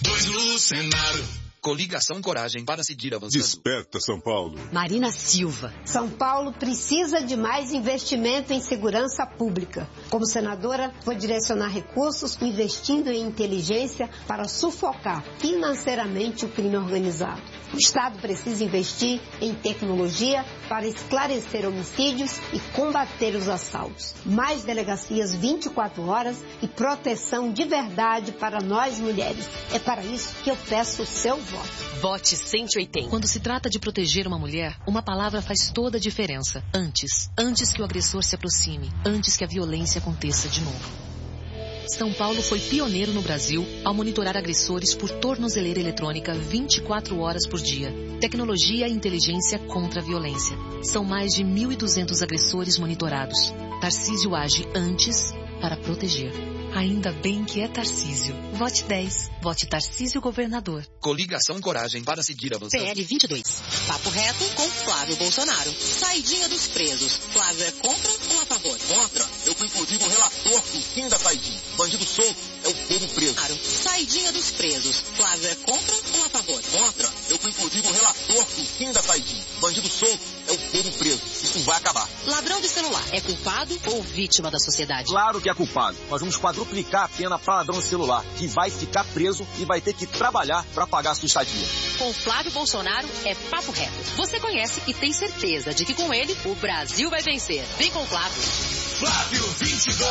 dois no Senado. Coligação Coragem para seguir avançando. Desperta São Paulo. Marina Silva. São Paulo precisa de mais investimento em segurança pública. Como senadora, vou direcionar recursos investindo em inteligência para sufocar financeiramente o crime organizado. O Estado precisa investir em tecnologia para esclarecer homicídios e combater os assaltos. Mais delegacias 24 horas e proteção de verdade para nós mulheres. É para isso que eu peço o seu voto. Vote 180. Quando se trata de proteger uma mulher, uma palavra faz toda a diferença. Antes. Antes que o agressor se aproxime. Antes que a violência aconteça de novo. São Paulo foi pioneiro no Brasil ao monitorar agressores por tornozeleira eletrônica 24 horas por dia. Tecnologia e inteligência contra a violência. São mais de 1.200 agressores monitorados. Tarcísio age antes para proteger. Ainda bem que é Tarcísio. Vote 10. Vote Tarcísio Governador. Coligação Coragem para seguir avançando. PL 22. Papo reto com Flávio Bolsonaro. Saidinha dos presos. Flávio é contra ou a favor? Contra. Eu fui inclusive o relator do fim da saidinha. Bandido solto é o povo preso. Claro. Saidinha dos presos. Flávio é contra ou a favor? Contra. Eu fui inclusive o relator do fim da saidinha. Bandido solto é o povo preso. Isso vai acabar. Ladrão de celular é culpado ou vítima da sociedade? Claro que é culpado. Nós vamos quadruplicar a pena para ladrão de celular, que vai ficar preso e vai ter que trabalhar para pagar a sua estadia. Com Flávio Bolsonaro é papo reto. Você conhece e tem certeza de que com ele o Brasil vai vencer. Vem com Flávio. Flávio 22.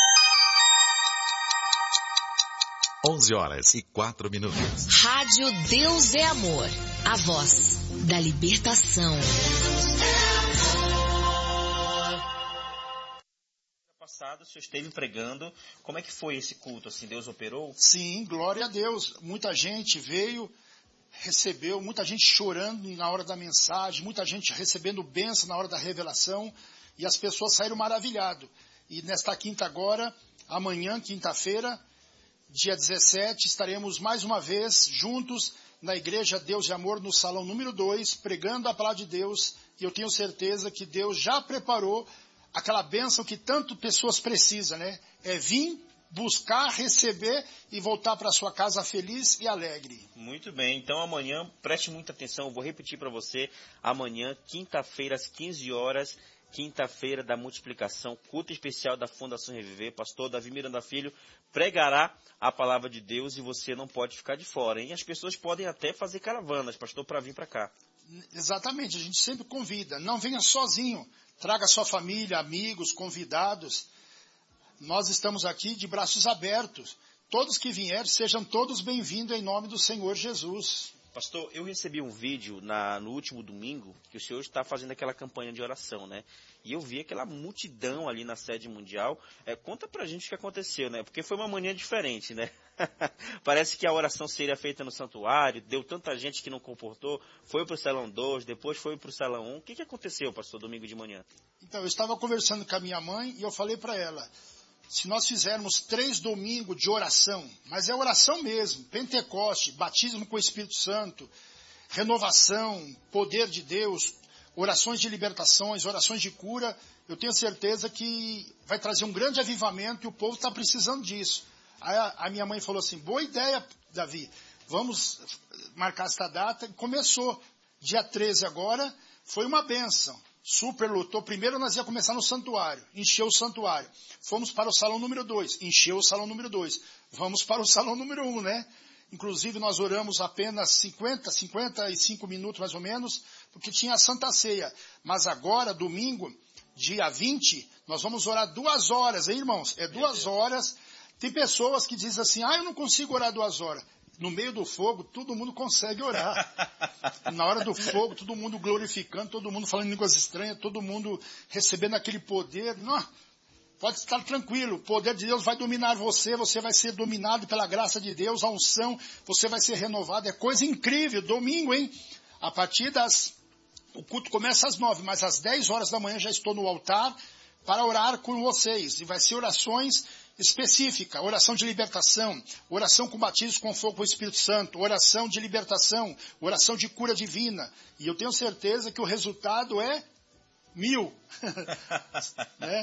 11h04. Rádio Deus é Amor. A voz da libertação. Passado, o senhor esteve pregando. Como é que foi esse culto? Assim, Deus operou? Sim, glória a Deus. Muita gente veio, recebeu, muita gente chorando na hora da mensagem, muita gente recebendo bênção na hora da revelação, e as pessoas saíram maravilhadas. E nesta quinta agora, amanhã, quinta-feira, dia 17, estaremos mais uma vez juntos na Igreja Deus e Amor, no salão número 2, pregando a palavra de Deus, e eu tenho certeza que Deus já preparou aquela bênção que tanto pessoas precisam, né? É vir, buscar, receber e voltar para sua casa feliz e alegre. Muito bem, então amanhã, preste muita atenção, eu vou repetir para você, amanhã, quinta-feira, às 15 horas, quinta-feira da multiplicação, culto especial da Fundação Reviver, pastor Davi Miranda Filho pregará a palavra de Deus e você não pode ficar de fora, hein? As pessoas podem até fazer caravanas, pastor, para vir para cá. Exatamente, a gente sempre convida, não venha sozinho, traga sua família, amigos, convidados. Nós estamos aqui de braços abertos. Todos que vierem, sejam todos bem-vindos em nome do Senhor Jesus. Pastor, eu recebi um vídeo no último domingo, que o senhor está fazendo aquela campanha de oração, né? E eu vi aquela multidão ali na sede mundial. Conta pra gente o que aconteceu, né? Porque foi uma manhã diferente, né? Parece que a oração seria feita no santuário, deu tanta gente que não comportou, foi pro salão 2, depois foi pro salão 1. O que aconteceu, pastor, domingo de manhã? Então, eu estava conversando com a minha mãe e eu falei para ela, se nós fizermos 3 domingos de oração, mas é oração mesmo, Pentecoste, batismo com o Espírito Santo, renovação, poder de Deus, orações de libertações, orações de cura, eu tenho certeza que vai trazer um grande avivamento e o povo está precisando disso. Aí a minha mãe falou assim, boa ideia, Davi, vamos marcar esta data. E começou, dia 13 agora, foi uma bênção. Super lutou. Primeiro nós ia começar no santuário, encheu o santuário. Fomos para o salão número 2, encheu o salão número 2. Vamos para o salão número 1, né? Inclusive nós oramos apenas 55 minutos mais ou menos, porque tinha a Santa Ceia. Mas agora, domingo, dia 20, nós vamos orar 2 horas, hein, irmãos? É 2 horas. Tem pessoas que dizem assim, eu não consigo orar 2 horas. No meio do fogo, todo mundo consegue orar. Na hora do fogo, todo mundo glorificando, todo mundo falando línguas estranhas, todo mundo recebendo aquele poder. Não, pode estar tranquilo, o poder de Deus vai dominar você, você vai ser dominado pela graça de Deus, a unção, você vai ser renovado. É coisa incrível, domingo, hein? A partir o culto começa às 9, mas às 10 horas da manhã já estou no altar para orar com vocês. E vai ser orações específica, oração de libertação, oração com batismo com fogo do Espírito Santo, oração de libertação, oração de cura divina. E eu tenho certeza que o resultado é 1000. Né?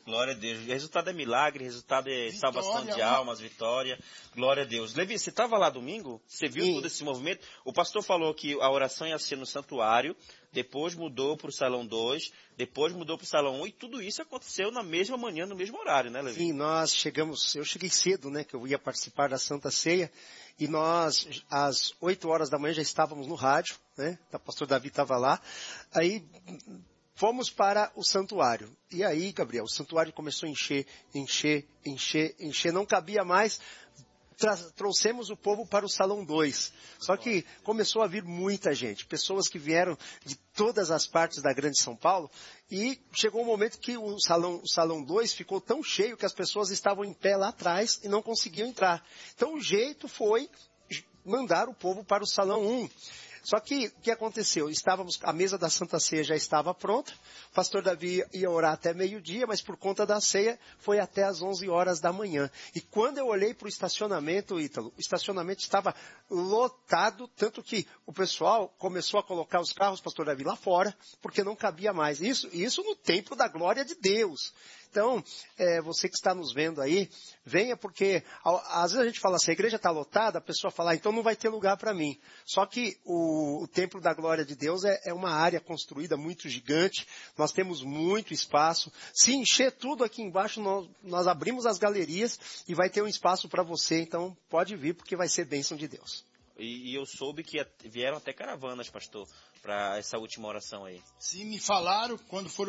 Glória a Deus. O resultado é milagre, o resultado é salvação de almas, vitória. Glória a Deus. Levi, você estava lá domingo? Você viu todo esse movimento? O pastor falou que a oração ia ser no santuário, depois mudou para o salão 2, depois mudou para o salão 1, e tudo isso aconteceu na mesma manhã, no mesmo horário, né, Levi? Sim, eu cheguei cedo, né, que eu ia participar da Santa Ceia, e nós, às 8 horas da manhã, já estávamos no rádio, né, o pastor Davi estava lá, aí fomos para o santuário. E aí, Gabriel, o santuário começou a encher, não cabia mais. Trouxemos o povo para o salão 2. Só que começou a vir muita gente, pessoas que vieram de todas as partes da Grande São Paulo, e chegou um momento que o salão 2 ficou tão cheio que as pessoas estavam em pé lá atrás e não conseguiam entrar. Então o jeito foi mandar o povo para o salão 1. Só que, o que aconteceu? A mesa da Santa Ceia já estava pronta, o pastor Davi ia orar até meio-dia, mas por conta da ceia foi até às 11 horas da manhã. E quando eu olhei para o estacionamento, Ítalo, o estacionamento estava lotado, tanto que o pessoal começou a colocar os carros, pastor Davi, lá fora, porque não cabia mais. Isso no templo da glória de Deus. Então, você que está nos vendo aí, venha, porque às vezes a gente fala assim, a igreja está lotada, a pessoa fala, então não vai ter lugar para mim. Só que o templo da glória de Deus é uma área construída muito gigante, nós temos muito espaço. Se encher tudo aqui embaixo, nós abrimos as galerias e vai ter um espaço para você, então pode vir, porque vai ser bênção de Deus. E eu soube que vieram até caravanas, pastor, para essa última oração aí. Sim, me falaram, quando foram